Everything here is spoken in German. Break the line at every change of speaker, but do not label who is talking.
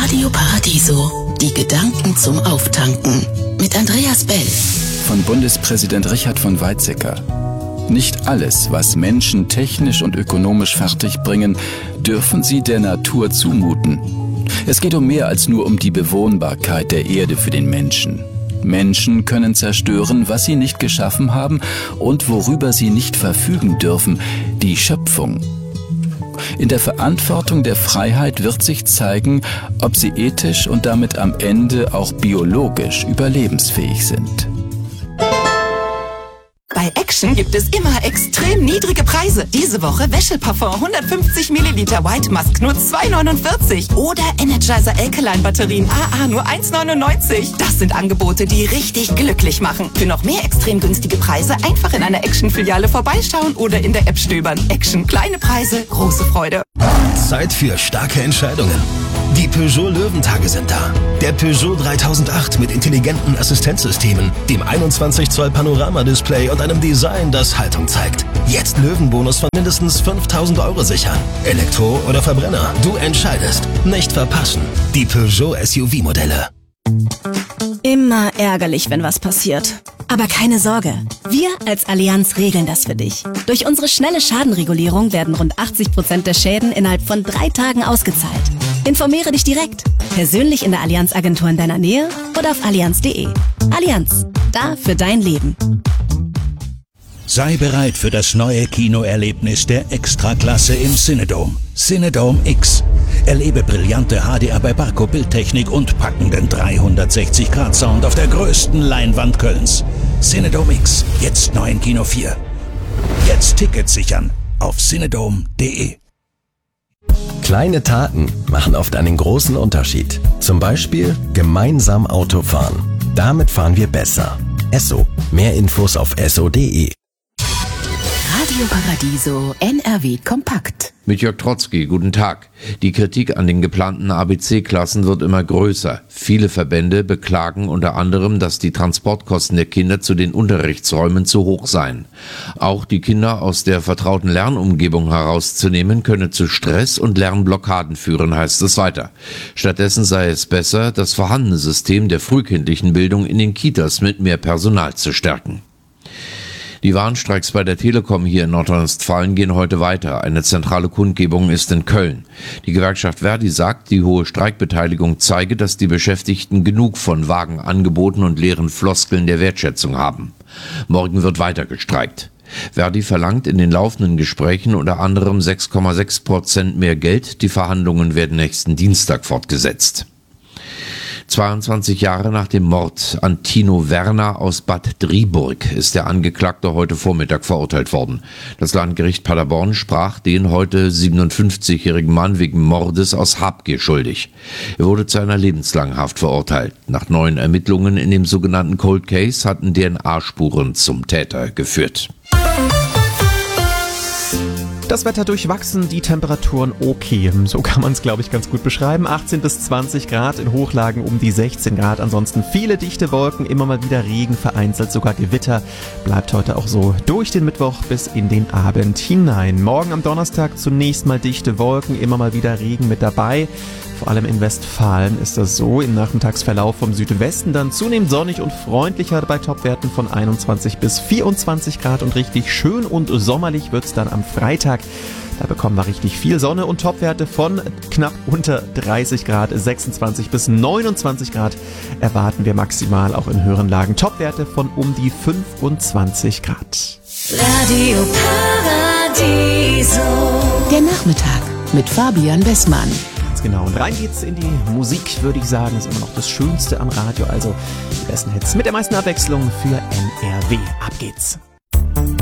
Radio Paradiso. Die Gedanken zum Auftanken. Mit Andreas Bell.
Von Bundespräsident Richard von Weizsäcker. Nicht alles, was Menschen technisch und ökonomisch fertigbringen, dürfen sie der Natur zumuten. Es geht um mehr als nur um die Bewohnbarkeit der Erde für den Menschen. Menschen können zerstören, was sie nicht geschaffen haben und worüber sie nicht verfügen dürfen, die Schöpfung. In der Verantwortung der Freiheit wird sich zeigen, ob sie ethisch und damit am Ende auch biologisch überlebensfähig sind.
Bei Action gibt es immer extrem niedrige Preise. Diese Woche Wäscheparfum 150 Milliliter White Musk nur 2,49 oder Energizer Alkaline Batterien AA nur 1,99. Das sind Angebote, die richtig glücklich machen. Für noch mehr extrem günstige Preise einfach in einer Action-Filiale vorbeischauen oder in der App stöbern. Action, kleine Preise, große Freude.
Zeit für starke Entscheidungen. Die Peugeot Löwentage sind da. Der Peugeot 3008 mit intelligenten Assistenzsystemen, dem 21 Zoll Panorama-Display und einem Design, das Haltung zeigt. Jetzt Löwenbonus von mindestens 5.000 Euro sichern. Elektro oder Verbrenner, du entscheidest. Nicht verpassen. Die Peugeot SUV-Modelle.
Immer ärgerlich, wenn was passiert. Aber keine Sorge, wir als Allianz regeln das für dich. Durch unsere schnelle Schadenregulierung werden rund 80% der Schäden innerhalb von 3 Tagen ausgezahlt. Informiere dich direkt, persönlich in der Allianz-Agentur in deiner Nähe oder auf allianz.de. Allianz, da für dein Leben.
Sei bereit für das neue Kinoerlebnis der Extraklasse im Cinedome. Cinedome X. Erlebe brillante HDR bei Barco Bildtechnik und packenden 360-Grad-Sound auf der größten Leinwand Kölns. Cinedome X, jetzt neu in Kino 4. Jetzt Tickets sichern auf cinedome.de.
Kleine Taten machen oft einen großen Unterschied. Zum Beispiel gemeinsam Auto fahren. Damit fahren wir besser. Esso. Mehr Infos auf esso.de.
Radio Paradiso NRW Kompakt.
Mit Jörg Trotzki, guten Tag. Die Kritik an den geplanten ABC-Klassen wird immer größer. Viele Verbände beklagen unter anderem, dass die Transportkosten der Kinder zu den Unterrichtsräumen zu hoch seien. Auch die Kinder aus der vertrauten Lernumgebung herauszunehmen, könne zu Stress und Lernblockaden führen, heißt es weiter. Stattdessen sei es besser, das vorhandene System der frühkindlichen Bildung in den Kitas mit mehr Personal zu stärken. Die Warnstreiks bei der Telekom hier in Nordrhein-Westfalen gehen heute weiter. Eine zentrale Kundgebung ist in Köln. Die Gewerkschaft Verdi sagt, die hohe Streikbeteiligung zeige, dass die Beschäftigten genug von vagen Angeboten und leeren Floskeln der Wertschätzung haben. Morgen wird weiter gestreikt. Verdi verlangt in den laufenden Gesprächen unter anderem 6,6% mehr Geld. Die Verhandlungen werden nächsten Dienstag fortgesetzt. 22 Jahre nach dem Mord an Tino Werner aus Bad Driburg ist der Angeklagte heute Vormittag verurteilt worden. Das Landgericht Paderborn sprach den heute 57-jährigen Mann wegen Mordes aus Habgier schuldig. Er wurde zu einer lebenslangen Haft verurteilt. Nach neuen Ermittlungen in dem sogenannten Cold Case hatten DNA-Spuren zum Täter geführt.
Das Wetter durchwachsen, die Temperaturen okay. So kann man es, glaube ich, ganz gut beschreiben. 18 bis 20 Grad, in Hochlagen um die 16 Grad. Ansonsten viele dichte Wolken, immer mal wieder Regen, vereinzelt sogar Gewitter. Bleibt heute auch so durch den Mittwoch bis in den Abend hinein. Morgen am Donnerstag zunächst mal dichte Wolken, immer mal wieder Regen mit dabei. Vor allem in Westfalen ist das so. Im Nachmittagsverlauf vom Südwesten dann zunehmend sonnig und freundlicher bei Topwerten von 21 bis 24 Grad. Und richtig schön und sommerlich wird's dann am Freitag. Da bekommen wir richtig viel Sonne und Topwerte von knapp unter 30 Grad, 26 bis 29 Grad erwarten wir maximal auch in höheren Lagen. Topwerte von um die 25 Grad.
Radio Paradiso. Der Nachmittag mit Fabian Bessmann.
Genau, und rein geht's in die Musik, würde ich sagen, ist immer noch das Schönste am Radio, also die besten Hits mit der meisten Abwechslung für NRW. Ab geht's.